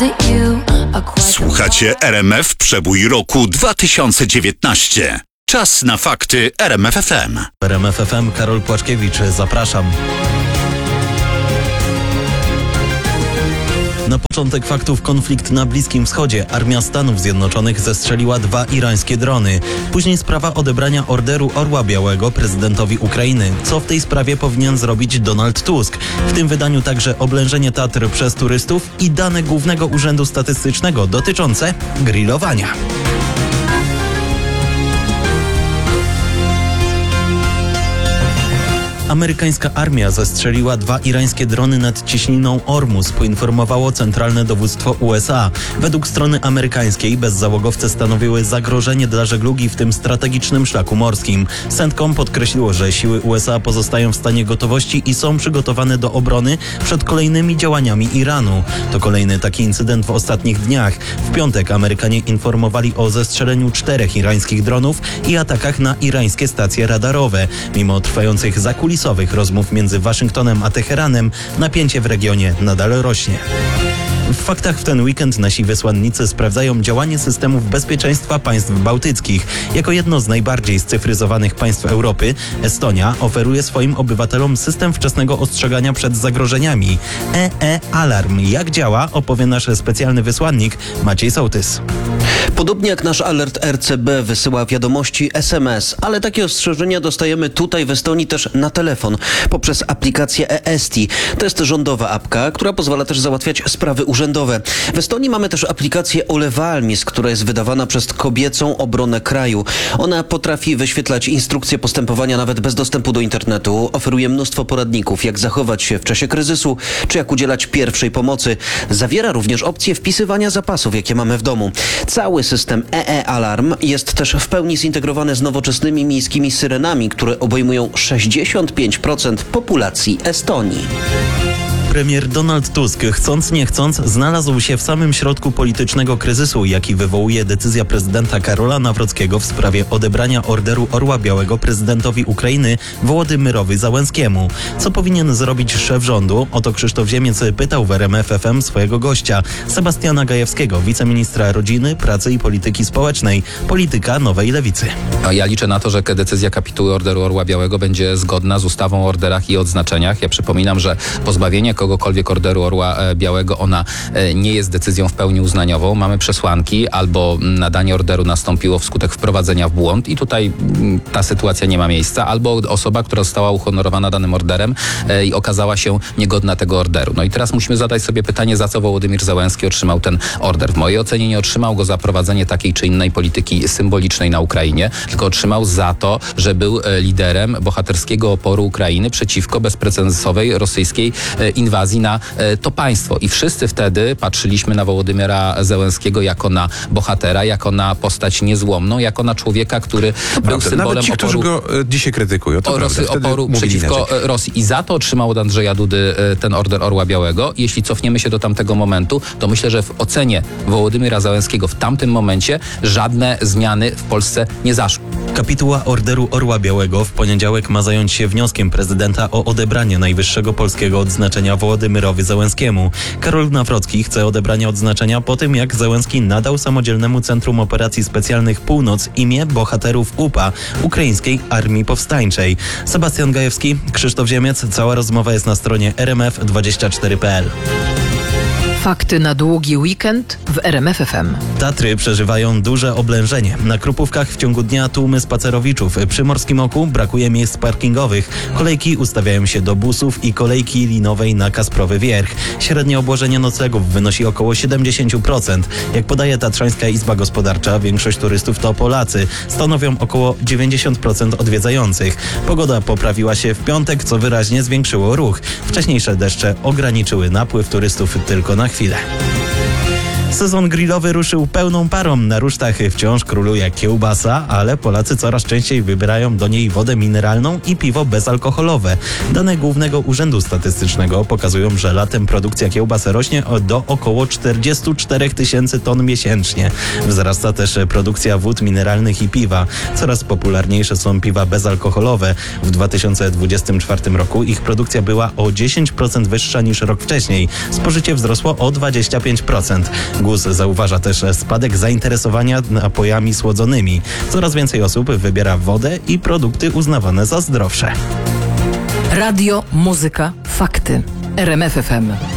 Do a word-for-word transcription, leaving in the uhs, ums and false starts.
Słuchacie R M F Przebój roku dwa tysiące dziewiętnaście. Czas na fakty R M F F M. R M F F M, Karol Płaczkiewicz, zapraszam. Na początek faktów: konflikt na Bliskim Wschodzie. Armia Stanów Zjednoczonych zestrzeliła dwa irańskie drony. Później sprawa odebrania Orderu Orła Białego prezydentowi Ukrainy. Co w tej sprawie powinien zrobić Donald Tusk? W tym wydaniu także oblężenie Tatr przez turystów i dane Głównego Urzędu Statystycznego dotyczące grillowania. Amerykańska armia zestrzeliła dwa irańskie drony nad cieśniną Ormus, poinformowało Centralne Dowództwo U S A. Według strony amerykańskiej bezzałogowce stanowiły zagrożenie dla żeglugi w tym strategicznym szlaku morskim. CENTCOM podkreśliło, że siły U S A pozostają w stanie gotowości i są przygotowane do obrony przed kolejnymi działaniami Iranu. To kolejny taki incydent w ostatnich dniach. W piątek Amerykanie informowali o zestrzeleniu czterech irańskich dronów i atakach na irańskie stacje radarowe. Mimo trwających zakulisowych rozmów między Waszyngtonem a Teheranem, napięcie w regionie nadal rośnie. W faktach w ten weekend nasi wysłannicy sprawdzają działanie systemów bezpieczeństwa państw bałtyckich. Jako jedno z najbardziej scyfryzowanych państw Europy, Estonia oferuje swoim obywatelom system wczesnego ostrzegania przed zagrożeniami. E E-Alarm. Jak działa, opowie nasz specjalny wysłannik Maciej Sołtys. Podobnie jak nasz alert R C B wysyła wiadomości S M S, ale takie ostrzeżenia dostajemy tutaj w Estonii też na telefon poprzez aplikację e-Esti. To jest rządowa apka, która pozwala też załatwiać sprawy urzędowe. W Estonii mamy też aplikację Ole Valmis, która jest wydawana przez Kobiecą Obronę Kraju. Ona potrafi wyświetlać instrukcje postępowania nawet bez dostępu do internetu. Oferuje mnóstwo poradników, jak zachować się w czasie kryzysu, czy jak udzielać pierwszej pomocy. Zawiera również opcję wpisywania zapasów, jakie mamy w domu. Cały system E E-Alarm jest też w pełni zintegrowany z nowoczesnymi miejskimi syrenami, które obejmują sześćdziesiąt pięć procent populacji Estonii. Premier Donald Tusk, chcąc nie chcąc, znalazł się w samym środku politycznego kryzysu, jaki wywołuje decyzja prezydenta Karola Nawrockiego w sprawie odebrania Orderu Orła Białego prezydentowi Ukrainy Wołodymyrowi Załęskiemu. Co powinien zrobić szef rządu? Oto Krzysztof Ziemiec pytał w R M F F M swojego gościa, Sebastiana Gajewskiego, wiceministra rodziny, pracy i polityki społecznej, polityka Nowej Lewicy. Ja liczę na to, że decyzja kapituły Orderu Orła Białego będzie zgodna z ustawą o orderach i odznaczeniach. Ja przypominam, że pozbawienie kogokolwiek Orderu Orła Białego, ona nie jest decyzją w pełni uznaniową. Mamy przesłanki, albo nadanie orderu nastąpiło wskutek wprowadzenia w błąd i tutaj ta sytuacja nie ma miejsca, albo osoba, która została uhonorowana danym orderem i okazała się niegodna tego orderu. No i teraz musimy zadać sobie pytanie, za co Wołodymyr Załęski otrzymał ten order. W mojej ocenie nie otrzymał go za prowadzenie takiej czy innej polityki symbolicznej na Ukrainie, tylko otrzymał za to, że był liderem bohaterskiego oporu Ukrainy przeciwko bezprecedensowej rosyjskiej inwazji na to państwo. I wszyscy wtedy patrzyliśmy na Wołodymyra Załęskiego jako na bohatera, jako na postać niezłomną, jako na człowieka, który to był prawda. symbolem Nawet ci, oporu, którzy go dzisiaj krytykują, to Rosy, oporu przeciwko inaczej. Rosji. I za to otrzymał od Andrzeja Dudy ten Order Orła Białego. Jeśli cofniemy się do tamtego momentu, to myślę, że w ocenie Wołodymyra Załęskiego w tamtym momencie żadne zmiany w Polsce nie zaszły. Kapituła Orderu Orła Białego w poniedziałek ma zająć się wnioskiem prezydenta o odebranie najwyższego polskiego odznaczenia Wołodymyrowi Załęskiemu. Karol Nawrocki chce odebrania odznaczenia po tym, jak Załęski nadał samodzielnemu Centrum Operacji Specjalnych Północ imię bohaterów U P A, Ukraińskiej Armii Powstańczej. Sebastian Gajewski, Krzysztof Ziemiec. Cała rozmowa jest na stronie R M F dwadzieścia cztery kropka p l. Fakty na długi weekend w R M F F M. Tatry przeżywają duże oblężenie. Na Krupówkach w ciągu dnia tłumy spacerowiczów. Przy Morskim Oku brakuje miejsc parkingowych. Kolejki ustawiają się do busów i kolejki linowej na Kasprowy Wierch. Średnie obłożenie noclegów wynosi około siedemdziesiąt procent. Jak podaje Tatrzańska Izba Gospodarcza, większość turystów to Polacy. Stanowią około dziewięćdziesiąt procent odwiedzających. Pogoda poprawiła się w piątek, co wyraźnie zwiększyło ruch. Wcześniejsze deszcze ograniczyły napływ turystów tylko na chwilę. Sezon grillowy ruszył pełną parą. Na rusztach wciąż króluje kiełbasa, ale Polacy coraz częściej wybierają do niej wodę mineralną i piwo bezalkoholowe. Dane Głównego Urzędu Statystycznego pokazują, że latem produkcja kiełbas rośnie o- do około czterdzieści cztery tysięcy ton miesięcznie. Wzrasta też produkcja wód mineralnych i piwa. Coraz popularniejsze są piwa bezalkoholowe. W dwa tysiące dwudziestym czwartym roku ich produkcja była o dziesięć procent wyższa niż rok wcześniej. Spożycie wzrosło o dwadzieścia pięć procent. GUS zauważa też spadek zainteresowania napojami słodzonymi. Coraz więcej osób wybiera wodę i produkty uznawane za zdrowsze. Radio, muzyka, fakty. R M F F M.